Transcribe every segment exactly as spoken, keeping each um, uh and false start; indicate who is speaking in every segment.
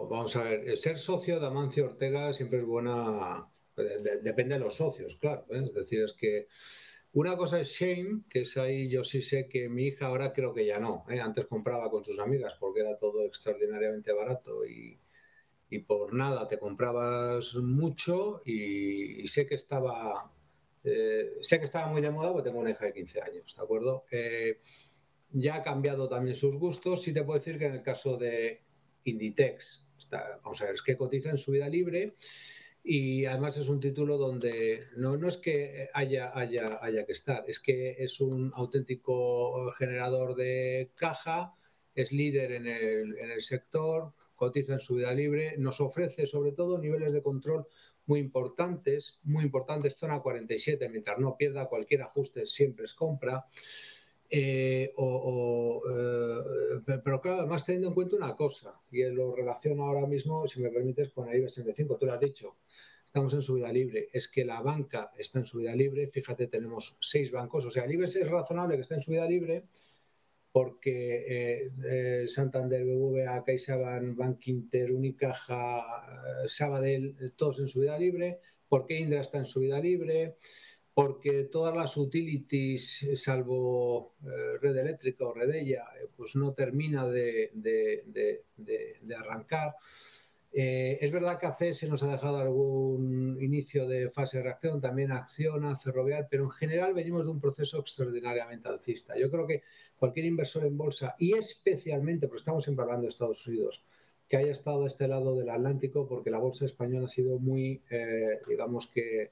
Speaker 1: vamos a ver, ser socio de Amancio Ortega siempre es buena, de- de- depende de los socios, claro, ¿eh? Es decir, es que una cosa es Shane, que es ahí, yo sí sé que mi hija ahora creo que ya no, ¿eh? Antes compraba con sus amigas porque era todo extraordinariamente barato y, y por nada te comprabas mucho y, y sé que estaba, eh, sé que estaba muy de moda porque tengo una hija de quince años, ¿de acuerdo? Eh, ya ha cambiado también sus gustos. Sí te puedo decir que en el caso de Inditex, está, vamos a ver, es que cotiza en subida libre y además es un título donde no, no es que haya, haya, haya que estar, es que es un auténtico generador de caja, es líder en el, en el sector, cotiza en subida libre, nos ofrece sobre todo niveles de control muy importantes, muy importantes, zona cuarenta y siete, mientras no pierda cualquier ajuste siempre es compra. Eh, o, o, eh, pero claro, además teniendo en cuenta una cosa, y lo relaciono ahora mismo, si me permites, con el IBEX treinta y cinco, tú lo has dicho, estamos en subida libre, es que la banca está en subida libre, fíjate, tenemos seis bancos, o sea, el IBEX es razonable que esté en subida libre porque eh, eh, Santander, B B V A, CaixaBank, Bank Inter, Unicaja, eh, Sabadell, eh, todos en subida libre, porque Indra está en subida libre, porque todas las utilities, salvo eh, Red Eléctrica o Redella, eh, pues no termina de, de, de, de, de arrancar. Eh, es verdad que A C S nos ha dejado algún inicio de fase de reacción, también Acciona, Ferrovial, pero en general venimos de un proceso extraordinariamente alcista. Yo creo que cualquier inversor en bolsa, y especialmente, porque estamos siempre hablando de Estados Unidos, que haya estado a este lado del Atlántico, porque la bolsa española ha sido muy, eh, digamos que,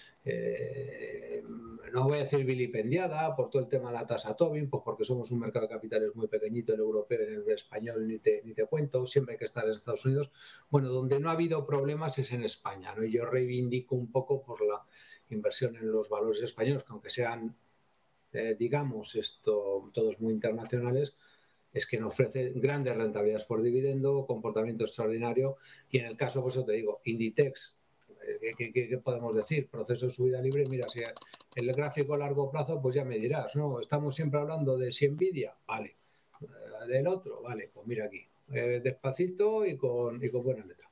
Speaker 1: eh, no voy a decir vilipendiada por todo el tema de la tasa Tobin, pues porque somos un mercado de capitales muy pequeñito, el europeo y el español ni te, ni te cuento, siempre hay que estar en Estados Unidos. Bueno, donde no ha habido problemas es en España, ¿no? Y yo reivindico un poco por la inversión en los valores españoles, que aunque sean, eh, digamos, esto, todos muy internacionales, es que no ofrece grandes rentabilidades por dividendo, comportamiento extraordinario, y en el caso, pues yo te digo, Inditex, ¿Qué, qué, qué podemos decir? Proceso de subida libre. Mira, si el gráfico a largo plazo, pues ya me dirás, ¿no? Estamos siempre hablando de si Nvidia, vale. Eh, del otro, vale, pues mira aquí. Eh, despacito y con, y con buena letra.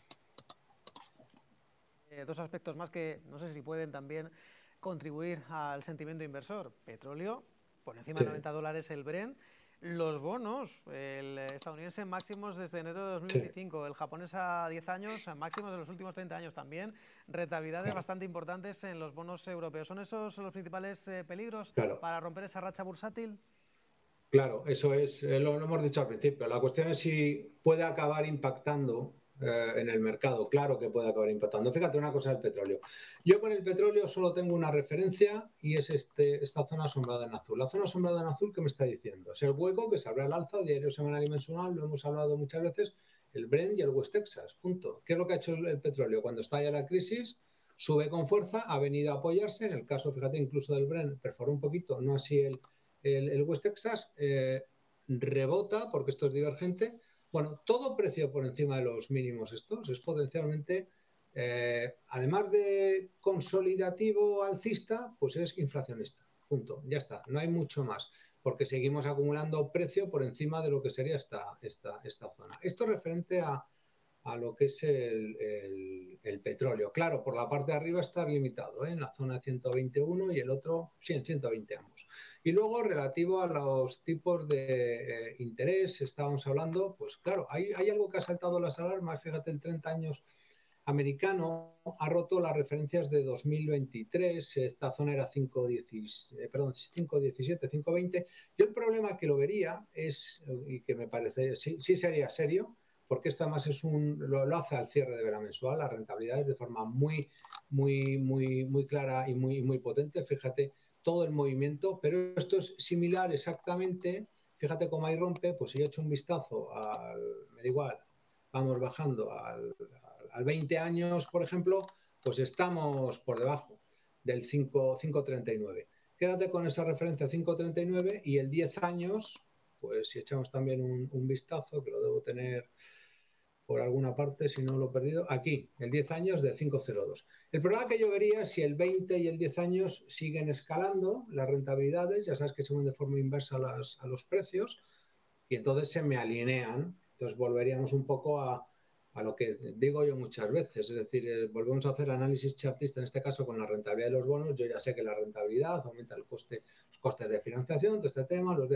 Speaker 2: Eh, dos aspectos más que no sé si pueden también contribuir al sentimiento inversor. Petróleo, por encima
Speaker 1: Sí.
Speaker 2: de noventa dólares el Brent. Los bonos, el estadounidense máximos desde enero de dos mil veinticinco, sí. El japonés a diez años, máximos de los últimos treinta años también, rentabilidades claro. bastante importantes en los bonos europeos. ¿Son esos los principales eh, peligros claro. para romper esa racha bursátil?
Speaker 1: Claro, eso es, eh, lo, lo hemos dicho al principio. La cuestión es si puede acabar impactando eh, en el mercado. Claro que puede acabar impactando. Fíjate una cosa del petróleo. Yo con el petróleo solo tengo una referencia y es este, esta zona sombrada en azul. La zona sombrada en azul, ¿qué me está diciendo? Es el hueco que se abre al alza, diario, semanal y mensual, lo hemos hablado muchas veces, el Brent y el West Texas, punto. ¿Qué es lo que ha hecho el, el petróleo? Cuando estalla la crisis, sube con fuerza, ha venido a apoyarse. En el caso, fíjate, incluso del Brent, perforó un poquito, no así el El, el West Texas, eh, rebota porque esto es divergente. Bueno, todo precio por encima de los mínimos estos es potencialmente, eh, además de consolidativo alcista, pues es inflacionista. Punto. Ya está. No hay mucho más porque seguimos acumulando precio por encima de lo que sería esta, esta, esta zona. Esto es referente a, a lo que es el, el, el, petróleo. Claro, por la parte de arriba está limitado, ¿eh? En la zona de ciento veintiuno y el otro, sí, en ciento veinte ambos. Y luego, relativo a los tipos de eh, interés, estábamos hablando, pues claro, hay, hay algo que ha saltado las alarmas. Fíjate, el treinta años americano ha roto las referencias de dos mil veintitrés, esta zona era cinco diecisiete, perdón, cinco diecisiete, cinco veinte. Yo el problema que lo vería es, y que me parece, sí, sí sería serio, porque esto además es un, lo, lo hace al cierre de vela mensual, las rentabilidades de forma muy, muy, muy, muy clara y muy, muy potente. Fíjate todo el movimiento, pero esto es similar exactamente. Fíjate cómo ahí rompe, pues si yo echo un vistazo al, me da igual, vamos bajando al, al veinte años, por ejemplo, pues estamos por debajo del cinco treinta y nueve. Quédate con esa referencia cinco treinta y nueve y el diez años, pues si echamos también un, un vistazo, que lo debo tener por alguna parte, si no lo he perdido, aquí, el diez años de cinco cero dos. El problema que yo vería es si el veinte y el diez años siguen escalando las rentabilidades, ya sabes que se van de forma inversa a, las, a los precios, y entonces se me alinean, entonces volveríamos un poco a, a lo que digo yo muchas veces, es decir, eh, volvemos a hacer análisis chartista en este caso con la rentabilidad de los bonos. Yo ya sé que la rentabilidad aumenta el coste, los costes de financiación, todo este tema, los de